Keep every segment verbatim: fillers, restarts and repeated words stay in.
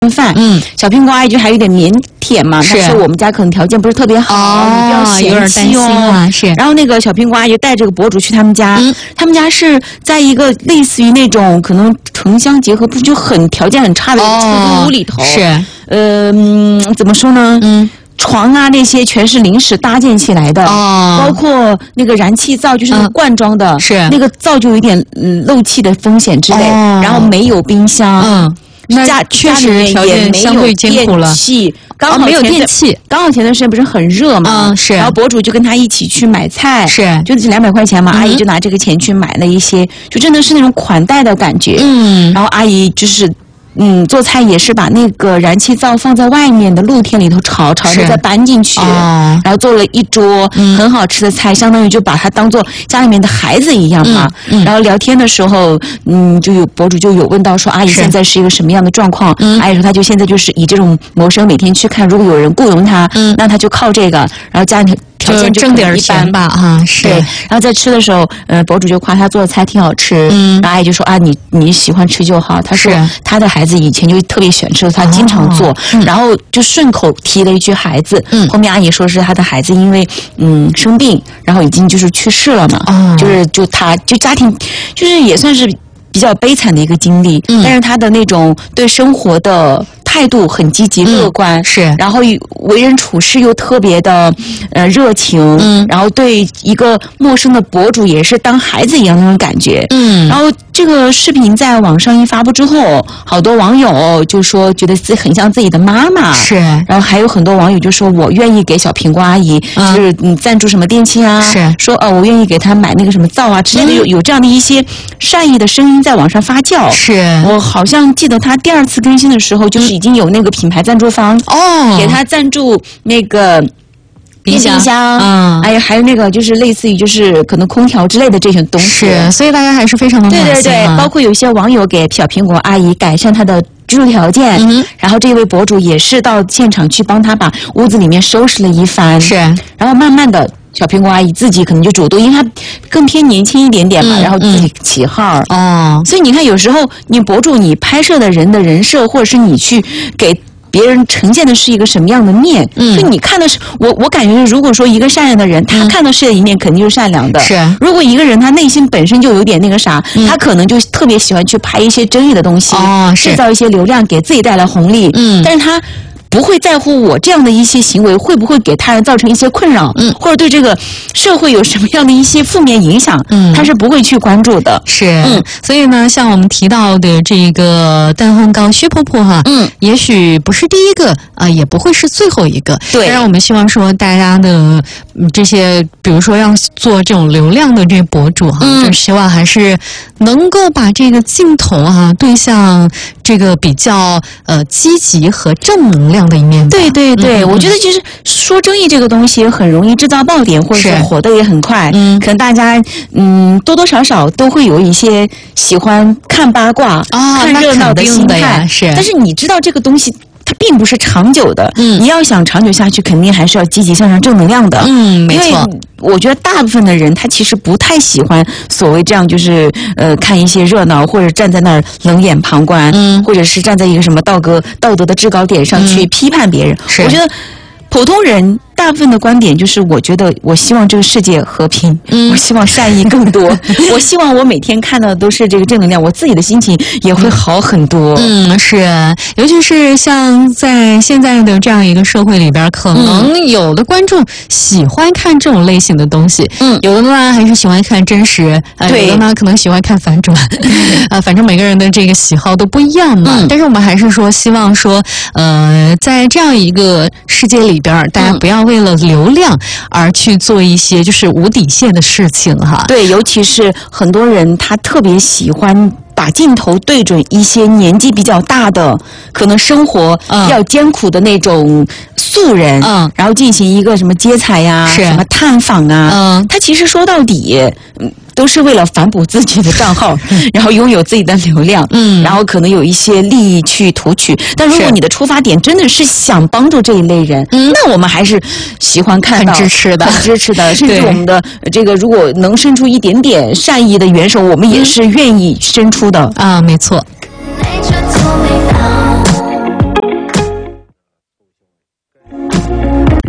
饭，嗯，小苹果阿姨就还有点腼腆嘛，是说我们家可能条件不是特别好，哦、你不要嫌弃哦。 啊、是。 然后那个小苹果阿姨带这个博主去他们家，嗯、他们家是在一个类似于那种可能城乡结合部，就很条件很差的一个出租屋里头， 哦、是， 呃、嗯，怎么说呢？嗯。床啊，那些全是临时搭建起来的，哦，包括那个燃气灶，就是罐装的，嗯、是那个灶就有点嗯漏气的风险之类，哦、然后没有冰箱，嗯， 那家确实条件相对艰苦了。 刚好、哦、 没有电器， 刚好前段时间不是很热嘛，嗯，是，然后博主就跟他一起去买菜， 是， 就是两百块钱嘛，嗯、阿姨就拿这个钱去买了一些，就真的是那种款待的感觉，嗯，然后阿姨就是。嗯，做菜也是把那个燃气灶放在外面的露天里头炒，炒着再搬进去，哦、然后做了一桌很好吃的菜，嗯、相当于就把它当做家里面的孩子一样嘛。嗯嗯、然后聊天的时候，嗯，就有博主就有问到说，阿姨现在是一个什么样的状况？阿姨说，她就现在就是以这种谋生，每天去看，如果有人雇佣她，嗯、那她就靠这个，然后家里条件就挣点钱吧，哈，是。 对，然后在吃的时候，呃，博主就夸他做的菜挺好吃，嗯，然后阿姨就说啊，你你喜欢吃就好。他说他的孩子以前就特别喜欢吃，他经常做，哦嗯、然后就顺口提了一句孩子，嗯，后面阿姨说是他的孩子因为嗯生病，然后已经就是去世了嘛，哦，就是就他就家庭就是也算是比较悲惨的一个经历，嗯，但是他的那种对生活的态度很积极乐观，嗯、是，然后为人处事又特别的呃热情，嗯，然后对一个陌生的博主也是当孩子一样那种感觉，嗯，然后这个视频在网上一发布之后，好多网友就说觉得自己很像自己的妈妈，是，然后还有很多网友就说我愿意给小苹果阿姨就是嗯赞助什么电器啊，是，说呃我愿意给她买那个什么灶啊之类的，有有这样的一些善意的声音在网上发酵，是我好像记得他第二次更新的时候就是已经有那个品牌赞助方哦，给他赞助那个冰箱，冰箱嗯，哎呀，还有那个就是类似于就是可能空调之类的这些东西， 是，所以大家还是非常的对对对，包括有些网友给小苹果阿姨改善她的居住条件，嗯，然后这位博主也是到现场去帮她把屋子里面收拾了一番，是，然后慢慢的。小苹果阿姨自己可能就主动，因为她更偏年轻一点点嘛，嗯、然后自己起号哦，所以你看，有时候你博主你拍摄的人的人设，或者是你去给别人呈现的是一个什么样的面，嗯，所以你看的是我，我感觉如果说一个善良的人，他看到世界的一面肯定就是善良的，是。如果一个人他内心本身就有点那个啥，嗯、他可能就特别喜欢去拍一些争议的东西，哦，制造一些流量，给自己带来红利，嗯，但是他。不会在乎我这样的一些行为会不会给他人造成一些困扰，嗯，或者对这个社会有什么样的一些负面影响，嗯，他是不会去关注的。 是，嗯，所以呢，像我们提到的这个蛋烘糕薛婆婆哈，嗯，也许不是第一个啊、呃，也不会是最后一个。对，当然我们希望说大家的、嗯、这些，比如说要做这种流量的这些博主哈，嗯，就希望还是能够把这个镜头哈、啊、对向这个比较呃积极和正能量的一面。 对对对、嗯、我觉得其实说争议这个东西很容易制造爆点，或者是火的也很快，嗯，可能大家嗯多多少少都会有一些喜欢看八卦、哦、看热闹的心态，是，但是你知道这个东西它并不是长久的，嗯，你要想长久下去，肯定还是要积极向上、正能量的， 嗯，没错。因为我觉得大部分的人他其实不太喜欢所谓这样，就是呃看一些热闹，或者站在那儿冷眼旁观，嗯，或者是站在一个什么道德道德的制高点上去批判别人。嗯、我觉得普通人大部分的观点就是，我觉得我希望这个世界和平，嗯，我希望善意更多，我希望我每天看到的都是这个正能量，我自己的心情也会好很多。 嗯，是，尤其是像在现在的这样一个社会里边，可能有的观众喜欢看这种类型的东西，嗯，有的呢还是喜欢看真实，呃、对，有的呢可能喜欢看反转，啊，反正每个人的这个喜好都不一样嘛。嗯、但是我们还是说，希望说，呃，在这样一个世界里边，大家不要为了流量而去做一些就是无底线的事情哈。 对，尤其是很多人他特别喜欢把镜头对准一些年纪比较大的，可能生活比较艰苦的那种素人，嗯，然后进行一个什么接采呀，是什么探访啊，嗯，他其实说到底，嗯。都是为了反哺自己的账号，然后拥有自己的流量，嗯，然后可能有一些利益去图取。但如果你的出发点真的是想帮助这一类人，嗯，那我们还是喜欢看到很支持的， 很支持的，甚至我们的这个如果能伸出一点点善意的援手，我们也是愿意伸出的、 嗯、啊，没错。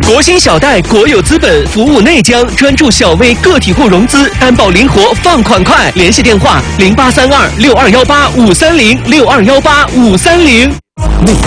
国兴小贷国有资本服务内江，专注小微个体户融资，担保灵活，放款快。联系电话：零八三二六二幺八五三零六二幺八五三零。内